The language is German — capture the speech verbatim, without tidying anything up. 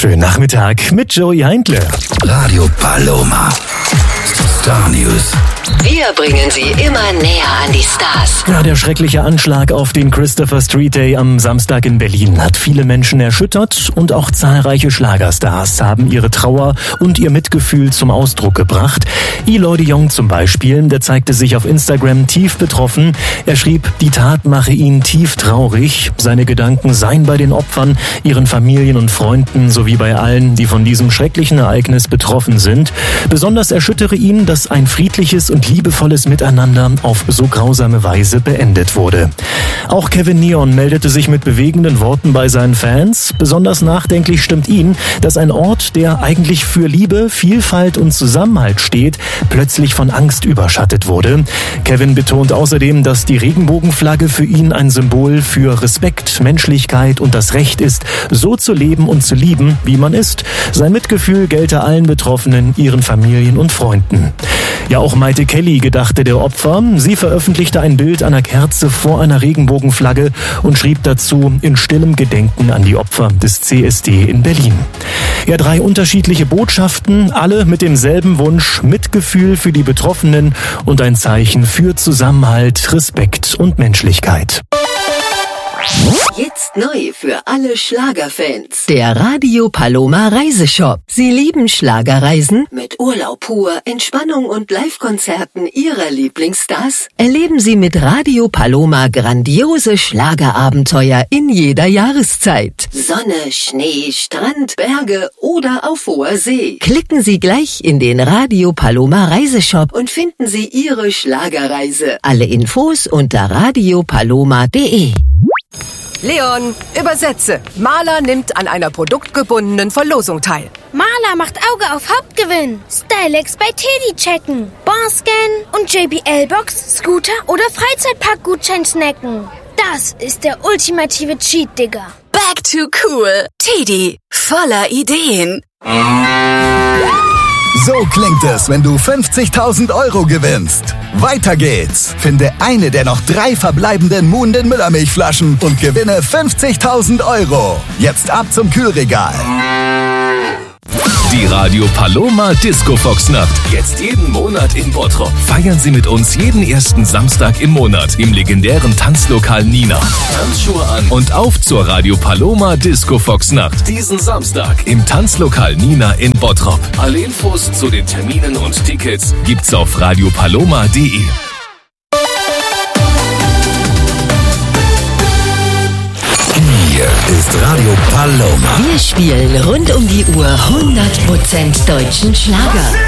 Schönen Nachmittag mit Joey Heindle. Radio Paloma. Star News. Wir bringen Sie immer näher an die Stars. Ja, der schreckliche Anschlag auf den Christopher Street Day am Samstag in Berlin hat viele Menschen erschüttert und auch zahlreiche Schlagerstars haben ihre Trauer und ihr Mitgefühl zum Ausdruck gebracht. Eloy de Jong zum Beispiel, der zeigte sich auf Instagram tief betroffen. Er schrieb, die Tat mache ihn tief traurig. Seine Gedanken seien bei den Opfern, ihren Familien und Freunden sowie bei allen, die von diesem schrecklichen Ereignis betroffen sind. Besonders erschüttere ihn, dass ein friedliches und liebevolles Miteinander auf so grausame Weise beendet wurde. Auch Kevin Neon meldete sich mit bewegenden Worten bei seinen Fans. Besonders nachdenklich stimmt ihn, dass ein Ort, der eigentlich für Liebe, Vielfalt und Zusammenhalt steht, plötzlich von Angst überschattet wurde. Kevin betont außerdem, dass die Regenbogenflagge für ihn ein Symbol für Respekt, Menschlichkeit und das Recht ist, so zu leben und zu lieben, wie man ist. Sein Mitgefühl gelte allen Betroffenen, ihren Familien und Freunden. Ja, auch Maite Kelly gedachte der Opfer. Sie veröffentlichte ein Bild einer Kerze vor einer Regenbogenflagge und schrieb dazu in stillem Gedenken an die Opfer des C S D in Berlin. Ja, drei unterschiedliche Botschaften, alle mit demselben Wunsch, Mitgefühl für die Betroffenen und ein Zeichen für Zusammenhalt, Respekt und Menschlichkeit. Jetzt neu für alle Schlagerfans. Der Radio Paloma Reiseshop. Sie lieben Schlagerreisen? Mit Urlaub pur, Entspannung und Live-Konzerten Ihrer Lieblingsstars? Erleben Sie mit Radio Paloma grandiose Schlagerabenteuer in jeder Jahreszeit. Sonne, Schnee, Strand, Berge oder auf hoher See. Klicken Sie gleich in den Radio Paloma Reiseshop und finden Sie Ihre Schlagerreise. Alle Infos unter radio paloma punkt de. Leon, übersetze. Maler nimmt an einer produktgebundenen Verlosung teil. Maler macht Auge auf Hauptgewinn. Stylex bei Teddy checken. Bonscan und J B L-Box, Scooter oder Freizeitparkgutschein snacken. Das ist der ultimative Cheat, Digga. Back to cool. Teddy, voller Ideen. So klingt es, wenn du fünfzigtausend Euro gewinnst. Weiter geht's. Finde eine der noch drei verbleibenden Muhnden Müllermilchflaschen und gewinne fünfzigtausend Euro. Jetzt ab zum Kühlregal. Die Radio Paloma Disco Fox Nacht. Jetzt jeden Monat in Bottrop. Feiern Sie mit uns jeden ersten Samstag im Monat im legendären Tanzlokal Nina. Tanzschuhe an und auf zur Radio Paloma Disco Fox Nacht. Diesen Samstag im Tanzlokal Nina in Bottrop. Alle Infos zu den Terminen und Tickets gibt's auf radio paloma punkt de. Hier ist Radio Paloma. Wir spielen rund um die Uhr hundert Prozent deutschen Schlager.